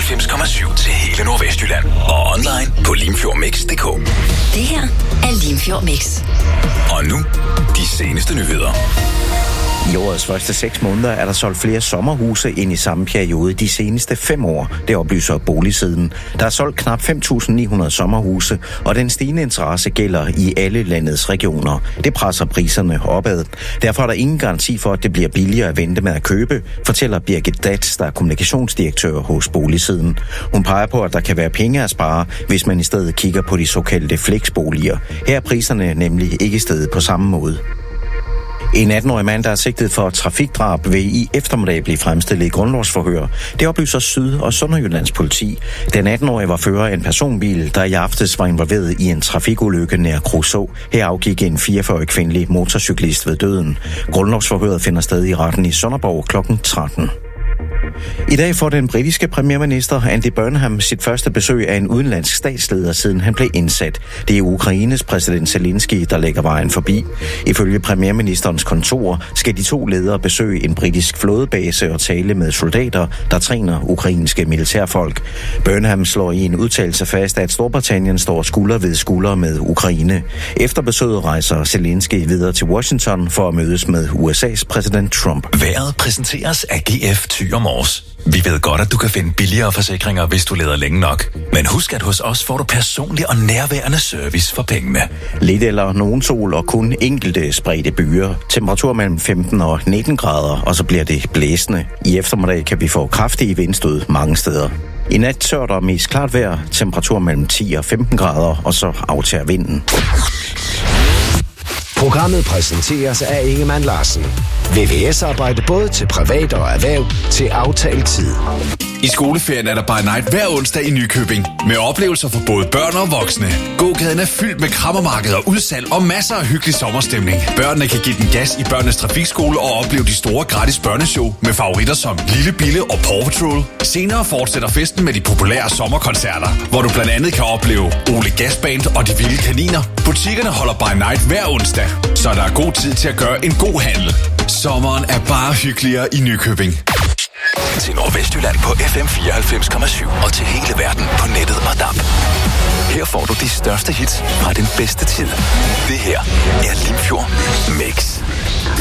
94,7 til hele Nordvestjylland. Og online på limfjordmix.dk. Det her er Limfjord Mix. Og nu, de seneste nyheder. I årets første 6 måneder er der solgt flere sommerhuse end i samme periode de seneste 5 år. Det oplyser Boligsiden. Der er solgt knap 5.900 sommerhuse, og den stigende interesse gælder i alle landets regioner. Det presser priserne opad. Derfor er der ingen garanti for, at det bliver billigere at vente med at købe, fortæller Birgit Datz, der er kommunikationsdirektør hos Boligsiden. Hun peger på, at der kan være penge at spare, hvis man i stedet kigger på de såkaldte flexboliger. Her er priserne nemlig ikke steget på samme måde. En 18-årig mand, der er sigtet for trafikdrab, vil i eftermiddag blive fremstillet i grundlovsforhør. Det oplyser Syd- og Sønderjyllands politi. Den 18-årige var fører af en personbil, der i aftes var involveret i en trafikulykke nær Kruså. Her afgik en 44-årig kvindelig motorcyklist ved døden. Grundlovsforhøret finder sted i retten i Sønderborg kl. 13. I dag får den britiske premierminister Andy Burnham sit første besøg af en udenlandsk statsleder, siden han blev indsat. Det er Ukraines præsident Zelensky, der lægger vejen forbi. Ifølge premierministerens kontor skal de 2 ledere besøge en britisk flådebase og tale med soldater, der træner ukrainske militærfolk. Burnham slår i en udtalelse fast, at Storbritannien står skulder ved skulder med Ukraine. Efter besøget rejser Zelensky videre til Washington for at mødes med USA's præsident Trump. Vejret præsenteres af GF Thyre Mors. Vi ved godt, at du kan finde billigere forsikringer, hvis du leder længe nok. Men husk, at hos os får du personlig og nærværende service for pengene. Lidt eller nogen sol og kun enkelte spredte byer. Temperatur mellem 15 og 19 grader, og så bliver det blæsende. I eftermiddag kan vi få kraftige vindstød mange steder. I nat tørt og mest klart vejr, temperatur mellem 10 og 15 grader, og så aftager vinden. Programmet præsenteres af Ingemann Larsen. VVS-arbejde både til privat og erhverv til aftalt tid. I skoleferien er der by night hver onsdag i Nykøbing. Med oplevelser for både børn og voksne. Gågaden er fyldt med krammermarkeder, udsalg og masser af hyggelig sommerstemning. Børnene kan give den gas i børnenes trafikskole og opleve de store gratis børneshow med favoritter som Lille Bille og Paw Patrol. Senere fortsætter festen med de populære sommerkoncerter, hvor du blandt andet kan opleve Ole Gasband og De Vilde Kaniner. Butikkerne holder by night hver onsdag, så der er god tid til at gøre en god handel. Sommeren er bare hyggeligere i Nykøbing. Til Nordvestjylland på FM 94,7 og til hele verden på nettet og DAB. Her får du de største hits fra den bedste tid. Det her er Limfjord Mix.